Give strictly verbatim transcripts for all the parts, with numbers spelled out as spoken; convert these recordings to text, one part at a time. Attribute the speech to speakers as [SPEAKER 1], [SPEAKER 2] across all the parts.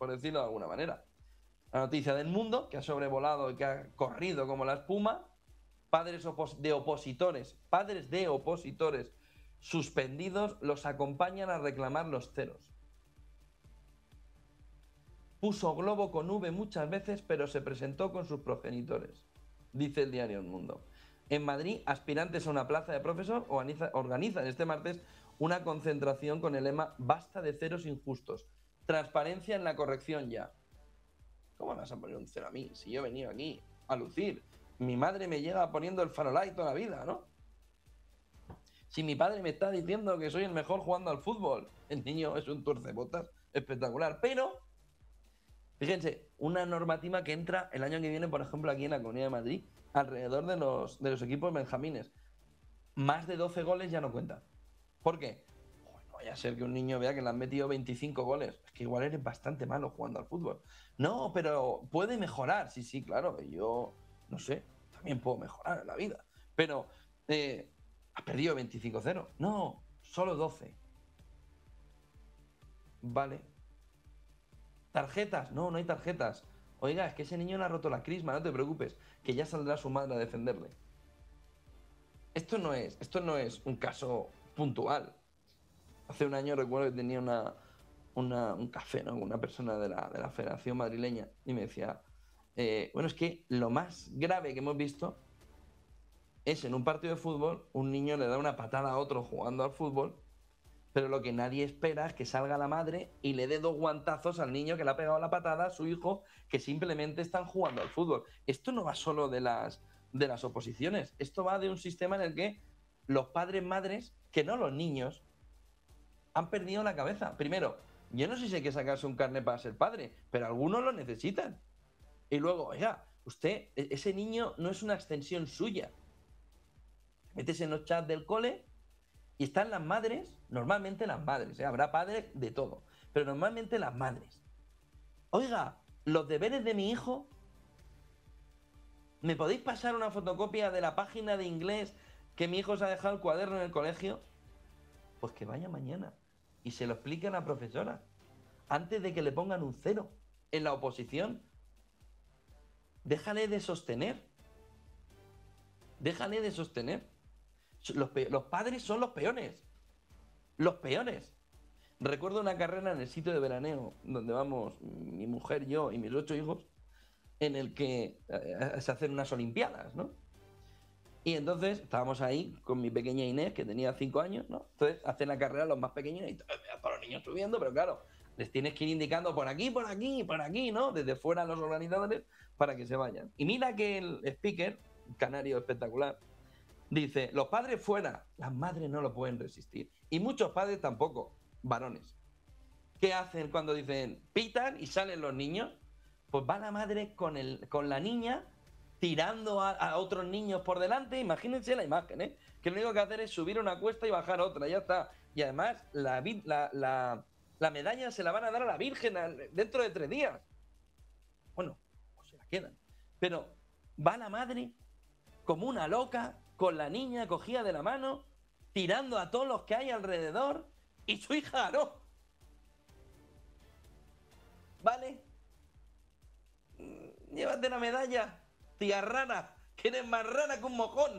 [SPEAKER 1] por decirlo de alguna manera. La noticia del Mundo, que ha sobrevolado y que ha corrido como la espuma. Padres opos de opositores, padres de opositores suspendidos los acompañan a reclamar los ceros. Puso globo con V muchas veces, pero se presentó con sus progenitores, dice el diario El Mundo. En Madrid, aspirantes a una plaza de profesor organizan este martes una concentración con el lema "Basta de ceros injustos, transparencia en la corrección ya". ¿Cómo me vas a poner un cero a mí si yo he venido aquí a lucir? Mi madre me llega poniendo el farolay toda la vida, ¿no? Si mi padre me está diciendo que soy el mejor jugando al fútbol, el niño es un tuercebotas espectacular. Pero, fíjense, una normativa que entra el año que viene, por ejemplo, aquí en la Comunidad de Madrid, alrededor de los, de los equipos benjamines. Más de doce goles ya no cuentan. ¿Por qué? No vaya a ser que un niño vea que le han metido veinticinco goles. Es que igual eres bastante malo jugando al fútbol. No, pero puede mejorar. Sí, sí, claro. Yo... no sé, también puedo mejorar en la vida. Pero, eh, ¿has perdido veinticinco cero? No, solo doce. Vale. ¿Tarjetas? No, no hay tarjetas. Oiga, es que ese niño le ha roto la crisma, no te preocupes, que ya saldrá su madre a defenderle. Esto no es, esto no es un caso puntual. Hace un año recuerdo que tenía una, una, un café, ¿no? Con una persona de la, de la Federación Madrileña y me decía... Eh, bueno, es que lo más grave que hemos visto es en un partido de fútbol, un niño le da una patada a otro jugando al fútbol, pero lo que nadie espera es que salga la madre y le dé dos guantazos al niño que le ha pegado la patada a su hijo, que simplemente están jugando al fútbol. Esto no va solo de las, de las oposiciones, esto va de un sistema en el que los padres, madres, que no los niños, han perdido la cabeza. Primero, yo no sé si hay que sacarse un carnet para ser padre, pero algunos lo necesitan. Y luego, oiga, usted, ese niño no es una extensión suya. Metes en los chats del cole y están las madres, normalmente las madres, ¿eh? Habrá padres de todo, pero normalmente las madres. Oiga, los deberes de mi hijo, ¿me podéis pasar una fotocopia de la página de inglés que mi hijo se ha dejado el cuaderno en el colegio? Pues que vaya mañana y se lo explique a la profesora, antes de que le pongan un cero en la oposición. Déjale de sostener. Déjale de sostener. Los, los padres son los peones. Los peones. Recuerdo una carrera en el sitio de veraneo donde vamos mi mujer, yo y mis ocho hijos, en el que eh, se hacen unas olimpiadas, ¿no? Y entonces estábamos ahí con mi pequeña Inés, que tenía cinco años, ¿no? Entonces hacen la carrera los más pequeños y todos los niños subiendo, pero claro, les tienes que ir indicando por aquí, por aquí, por aquí, ¿no? Desde fuera los organizadores para que se vayan. Y mira que el speaker, canario espectacular, dice, los padres fuera, las madres no lo pueden resistir. Y muchos padres tampoco, varones. ¿Qué hacen cuando dicen, pitan y salen los niños? Pues va la madre con, el, con la niña tirando a, a otros niños por delante. Imagínense la imagen, ¿eh? Que lo único que hacer es subir una cuesta y bajar otra, ya está. Y además, la, la, la, la medalla se la van a dar a la Virgen dentro de tres días. Bueno, o se la quedan. Pero va la madre como una loca, con la niña cogida de la mano, tirando a todos los que hay alrededor, y su hija no. ¿Vale? Llévate la medalla, tía rara, que eres más rara que un mojón.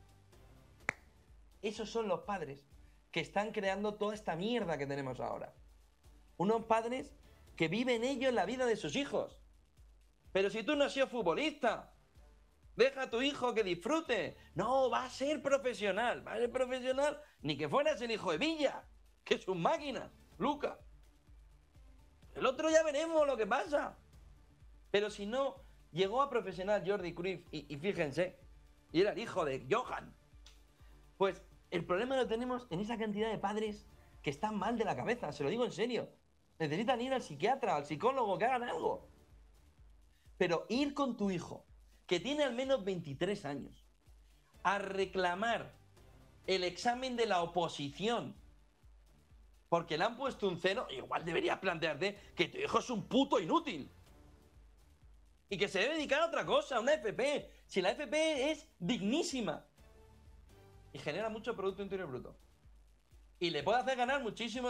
[SPEAKER 1] Esos son los padres que están creando toda esta mierda que tenemos ahora. Unos padres que viven ellos la vida de sus hijos. Pero si tú no has sido futbolista, deja a tu hijo que disfrute. No, va a ser profesional. Va a ser profesional ni que fueras el hijo de Villa, que es un máquina, Luca. El otro ya veremos lo que pasa. Pero si no, llegó a profesional Jordi Cruyff y, y fíjense, y era el hijo de Johan. Pues el problema lo tenemos en esa cantidad de padres que están mal de la cabeza, se lo digo en serio. Necesitan ir al psiquiatra, al psicólogo, que hagan algo. Pero ir con tu hijo, que tiene al menos veintitrés años, a reclamar el examen de la oposición porque le han puesto un cero, igual deberías plantearte que tu hijo es un puto inútil y que se debe dedicar a otra cosa, a una F P. Si la F P es dignísima y genera mucho Producto Interior Bruto y le puede hacer ganar muchísimo